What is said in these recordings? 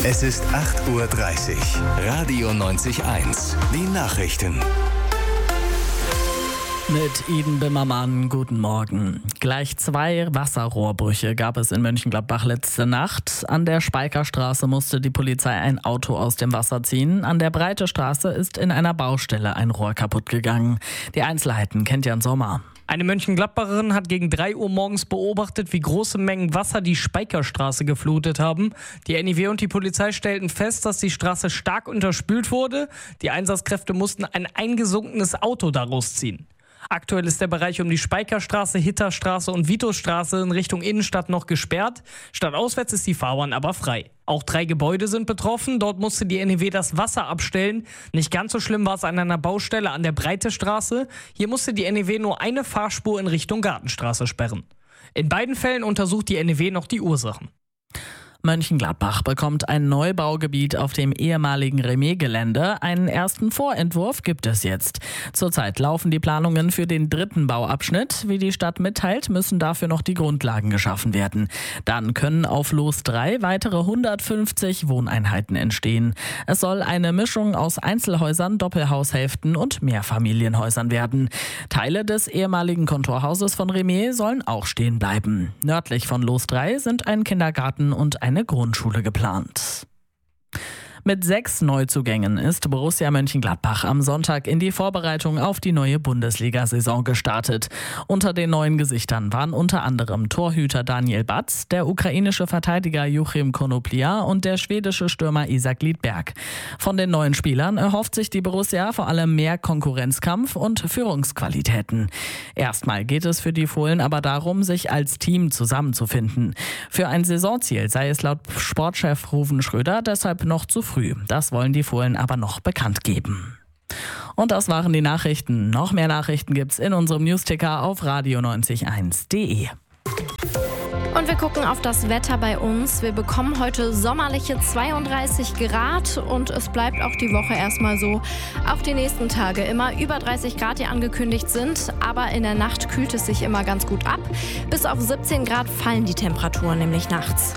Es ist 8:30 Uhr. Radio 90.1. Die Nachrichten. Mit Iden Bimmermann, guten Morgen. Gleich 2 Wasserrohrbrüche gab es in Mönchengladbach letzte Nacht. An der Speicherstraße musste die Polizei ein Auto aus dem Wasser ziehen. An der Breite Straße ist in einer Baustelle ein Rohr kaputt gegangen. Die Einzelheiten kennt Jan Sommer. Eine Mönchengladbacherin hat gegen 3 Uhr morgens beobachtet, wie große Mengen Wasser die Speicherstraße geflutet haben. Die NIW und die Polizei stellten fest, dass die Straße stark unterspült wurde. Die Einsatzkräfte mussten ein eingesunkenes Auto daraus ziehen. Aktuell ist der Bereich um die Speicherstraße, Hitterstraße und Vitusstraße in Richtung Innenstadt noch gesperrt. Stadtauswärts ist die Fahrbahn aber frei. Auch 3 Gebäude sind betroffen. Dort musste die NEW das Wasser abstellen. Nicht ganz so schlimm war es an einer Baustelle an der Breite Straße. Hier musste die NEW nur eine Fahrspur in Richtung Gartenstraße sperren. In beiden Fällen untersucht die NEW noch die Ursachen. Mönchengladbach bekommt ein Neubaugebiet auf dem ehemaligen Remet-Gelände. Einen ersten Vorentwurf gibt es jetzt. Zurzeit laufen die Planungen für den 3. Bauabschnitt. Wie die Stadt mitteilt, müssen dafür noch die Grundlagen geschaffen werden. Dann können auf Los 3 weitere 150 Wohneinheiten entstehen. Es soll eine Mischung aus Einzelhäusern, Doppelhaushälften und Mehrfamilienhäusern werden. Teile des ehemaligen Kontorhauses von Remet sollen auch stehen bleiben. Nördlich von Los 3 sind ein Kindergarten und eine Grundschule geplant. Mit 6 Neuzugängen ist Borussia Mönchengladbach am Sonntag in die Vorbereitung auf die neue Bundesliga-Saison gestartet. Unter den neuen Gesichtern waren unter anderem Torhüter Daniel Batz, der ukrainische Verteidiger Joachim Konoplia und der schwedische Stürmer Isak Lidberg. Von den neuen Spielern erhofft sich die Borussia vor allem mehr Konkurrenzkampf und Führungsqualitäten. Erstmal geht es für die Fohlen aber darum, sich als Team zusammenzufinden. Für ein Saisonziel sei es laut Sportchef Ruven Schröder deshalb noch zu früh. Das wollen die Fohlen aber noch bekannt geben. Und das waren die Nachrichten. Noch mehr Nachrichten gibt's in unserem Newsticker auf radio901.de. Und wir gucken auf das Wetter bei uns. Wir bekommen heute sommerliche 32 Grad und es bleibt auch die Woche erstmal so. Auch die nächsten Tage immer über 30 Grad, die angekündigt sind. Aber in der Nacht kühlt es sich immer ganz gut ab. Bis auf 17 Grad fallen die Temperaturen nämlich nachts.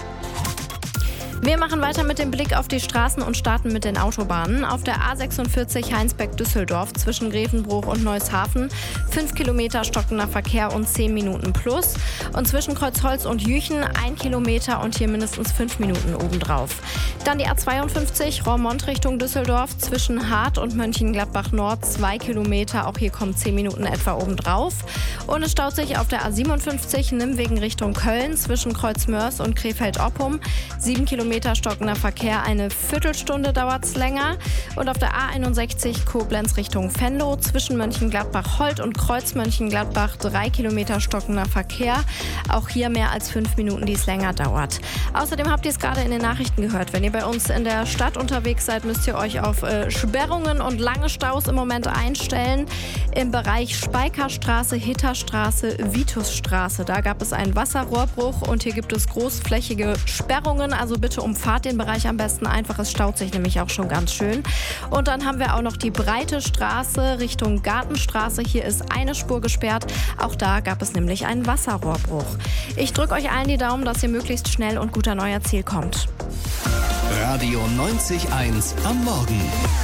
Wir machen weiter mit dem Blick auf die Straßen und starten mit den Autobahnen. Auf der A46 Heinsberg-Düsseldorf zwischen Grevenbruch und Neushafen 5 Kilometer stockender Verkehr und 10 Minuten plus. Und zwischen Kreuzholz und Jüchen 1 Kilometer und hier mindestens 5 Minuten obendrauf. Dann die A52 Roermond Richtung Düsseldorf zwischen Hart und Mönchengladbach Nord 2 Kilometer. Auch hier kommen 10 Minuten etwa obendrauf. Und es staut sich auf der A57 Nimwegen Richtung Köln zwischen Kreuzmörs und Krefeld-Oppum 7 Kilometer stockender Verkehr, eine Viertelstunde dauert es länger. Und auf der A61 Koblenz Richtung Venlo zwischen Mönchengladbach-Holt und Kreuz-Mönchengladbach 3 Kilometer stockender Verkehr. Auch hier mehr als 5 Minuten, die es länger dauert. Außerdem habt ihr es gerade in den Nachrichten gehört. Wenn ihr bei uns in der Stadt unterwegs seid, müsst ihr euch auf Sperrungen und lange Staus im Moment einstellen. Im Bereich Speicherstraße, Hitterstraße, Vitusstraße. Da gab es einen Wasserrohrbruch und hier gibt es großflächige Sperrungen. Also bitte umfahrt den Bereich am besten einfach. Es staut sich nämlich auch schon ganz schön. Und dann haben wir auch noch die Breite Straße Richtung Gartenstraße. Hier ist eine Spur gesperrt. Auch da gab es nämlich einen Wasserrohrbruch. Ich drücke euch allen die Daumen, dass ihr möglichst schnell und gut an euer Ziel kommt. Radio 90.1 am Morgen.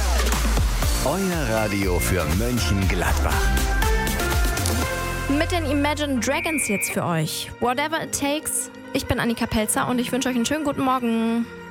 Euer Radio für Mönchengladbach. Mit den Imagine Dragons jetzt für euch. Whatever it takes. Ich bin Annika Pelzer und ich wünsche euch einen schönen guten Morgen.